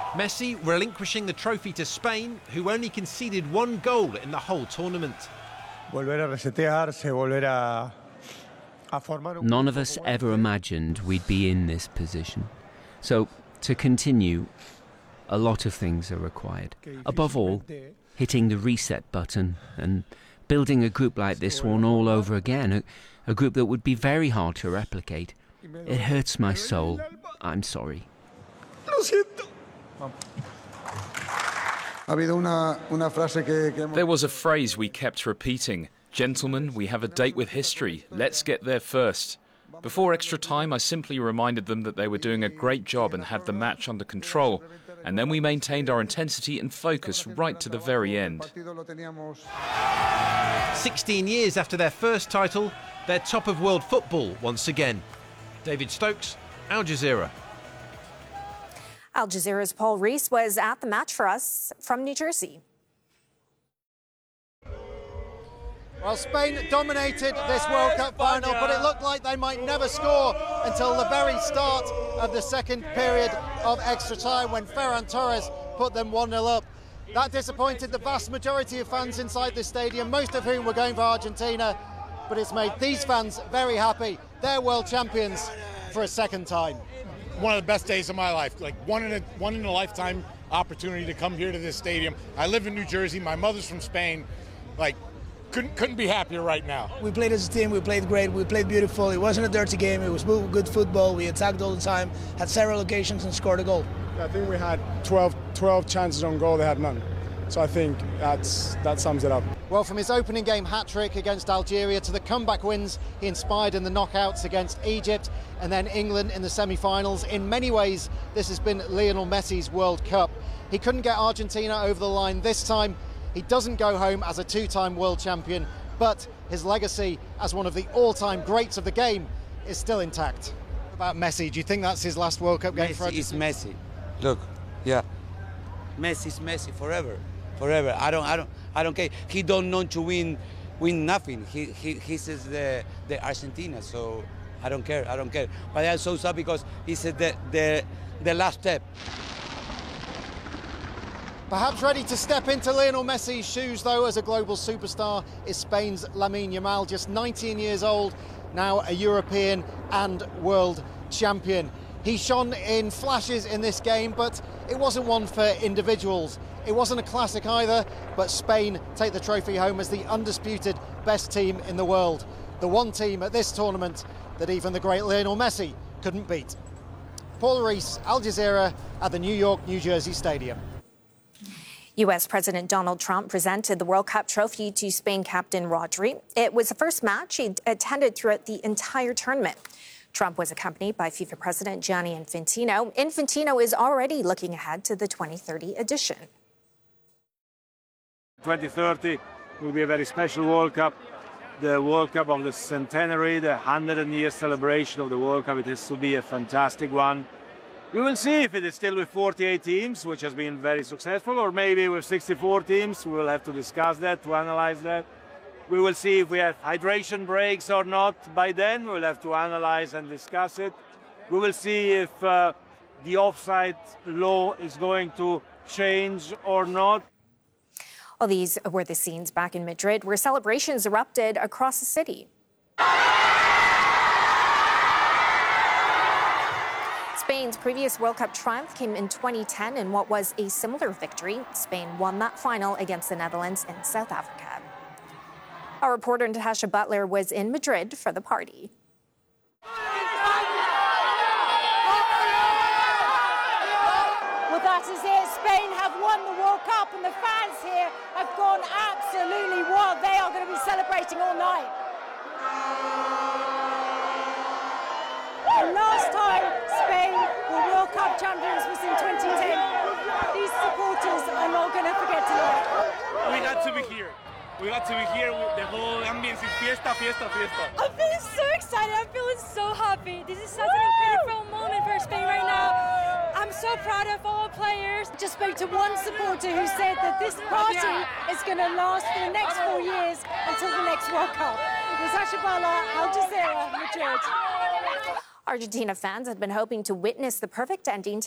Messi relinquishing the trophy to Spain, who only conceded one goal in the whole tournament. None of us ever imagined we'd be in this position. So, to continue, a lot of things are required. Above all, hitting the reset button and building a group like this one all over again, a group that would be very hard to replicate. It hurts my soul. I'm sorry. There was a phrase we kept repeating. Gentlemen, we have a date with history. Let's get there first. Before extra time, I simply reminded them that they were doing a great job and had the match under control. And then we maintained our intensity and focus right to the very end. 16 years after their first title, they're top of world football once again. David Stokes, Al Jazeera. Al Jazeera's Paul Rees was at the match for us from New Jersey. Well, Spain dominated this World Cup final, but it looked like they might never score until the very start of the second period of extra time when Ferran Torres put them 1-0 up. That disappointed the vast majority of fans inside the stadium, most of whom were going for Argentina, but it's made these fans very happy. They're world champions for a second time. One of the best days of my life, like one in a lifetime opportunity to come here to this stadium. I live in New Jersey, my mother's from Spain, couldn't be happier right now. We played as a team, we played great, we played beautiful. It wasn't a dirty game, it was good football. We attacked all the time, had several occasions and scored a goal. I think we had 12 chances on goal, they had none. So I think that sums it up. Well, from his opening game hat-trick against Algeria to the comeback wins he inspired in the knockouts against Egypt and then England in the semi-finals, in many ways this has been Lionel Messi's World Cup. He couldn't get Argentina over the line this time. He doesn't go home as a two-time world champion, but his legacy as one of the all-time greats of the game is still intact. About Messi, do you think that's his last World Cup game for Argentina? Messi is Messi. Look, yeah. Messi is Messi forever. Forever. I don't care. He don't know to win nothing. He says the Argentina, so I don't care. But I'm so sad because he said the last step. Perhaps ready to step into Lionel Messi's shoes, though, as a global superstar, is Spain's Lamine Yamal, just 19 years old, now a European and world champion. He shone in flashes in this game, but it wasn't one for individuals. It wasn't a classic either, but Spain take the trophy home as the undisputed best team in the world. The one team at this tournament that even the great Lionel Messi couldn't beat. Paul Rees, Al Jazeera at the New York, New Jersey Stadium. U.S. President Donald Trump presented the World Cup trophy to Spain captain Rodri. It was the first match he attended throughout the entire tournament. Trump was accompanied by FIFA President Gianni Infantino. Infantino is already looking ahead to the 2030 edition. 2030 will be a very special World Cup. The World Cup of the centenary, the 100-year celebration of the World Cup. It has to be a fantastic one. We will see if it is still with 48 teams, which has been very successful, or maybe with 64 teams. We will have to discuss that, to analyze that. We will see if we have hydration breaks or not by then. We'll have to analyze and discuss it. We will see if the offside law is going to change or not. Well, these were the scenes back in Madrid where celebrations erupted across the city. Spain's previous World Cup triumph came in 2010 in what was a similar victory. Spain won that final against the Netherlands in South Africa. Our reporter Natasha Butler was in Madrid for the party. Well, that is it. Spain have won the World Cup and the fans here have gone absolutely wild. They are going to be celebrating all night. The last time Spain were World Cup champions was in 2010. These supporters are not going to forget tonight. We had to be here. We got to be here. The whole ambience is fiesta, fiesta, fiesta. I'm feeling so excited. I'm feeling so happy. This is such an incredible moment for Spain right now. I'm so proud of all players. Just spoke to one supporter who said that this party is going to last for the next 4 years until the next World Cup. Natasha Butler, Al Jazeera, Madrid. Argentina fans had been hoping to witness the perfect ending to